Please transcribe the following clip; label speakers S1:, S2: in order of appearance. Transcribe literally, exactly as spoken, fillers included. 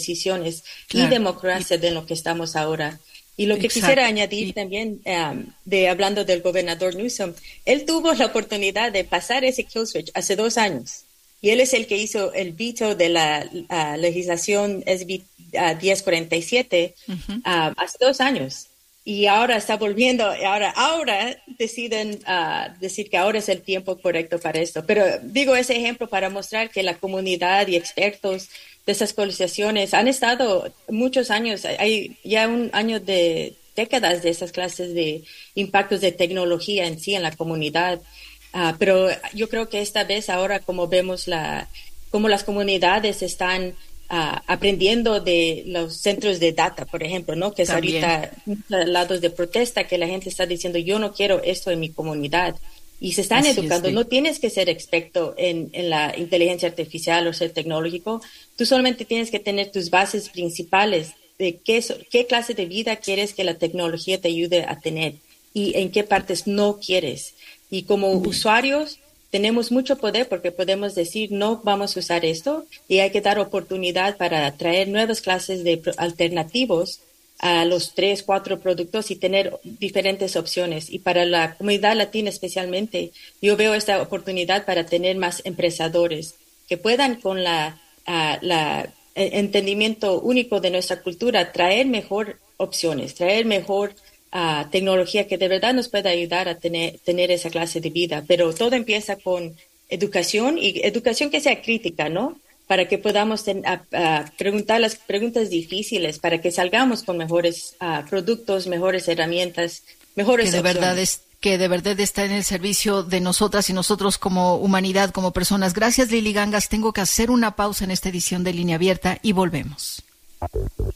S1: decisiones
S2: claro.
S1: y democracia de lo que estamos ahora. Y lo que
S2: Exacto.
S1: quisiera añadir también, um, de hablando del gobernador Newsom, él tuvo la oportunidad de pasar ese kill switch hace dos años. Y él es el que hizo el veto de la uh, legislación S B uh, diez cuarenta y siete uh-huh. uh, hace dos años. Y ahora está volviendo, ahora, ahora deciden uh, decir que ahora es el tiempo correcto para esto. Pero digo ese ejemplo para mostrar que la comunidad y expertos de esas coaliciones han estado muchos años, hay ya un año de décadas de esas clases de impactos de tecnología en sí en la comunidad. Uh, pero yo creo que esta vez ahora como vemos la, como las comunidades están Uh, aprendiendo de los centros de data, por ejemplo, ¿no? Que es
S2: También.
S1: ahorita muchos lados de protesta que la gente está diciendo yo no quiero esto en mi comunidad y se están
S2: Así
S1: educando.
S2: Es, sí.
S1: No tienes que ser experto en, en la inteligencia artificial o ser tecnológico. Tú solamente tienes que tener tus bases principales de qué, qué clase de vida quieres que la tecnología te ayude a tener y en qué partes no quieres. Y como
S2: Bien.
S1: usuarios tenemos mucho poder porque podemos decir no vamos a usar esto y hay que dar oportunidad para traer nuevas clases de alternativos a los tres, cuatro productos y tener diferentes opciones. Y para la comunidad latina especialmente, yo veo esta oportunidad para tener más empresarios que puedan con la, uh, la entendimiento único de nuestra cultura traer mejor opciones, traer mejor Uh, tecnología que de verdad nos pueda ayudar a tener, tener esa clase de vida. Pero todo empieza con educación y educación que sea crítica, ¿no? Para que podamos ten, uh, uh, preguntar las preguntas difíciles, para que salgamos con mejores uh, productos, mejores herramientas, mejores
S2: que de
S1: opciones.
S2: verdad es que de verdad está en el servicio de nosotras y nosotros como humanidad, como personas. Gracias, Lili Gangas. Tengo que hacer una pausa en esta edición de Línea Abierta y volvemos.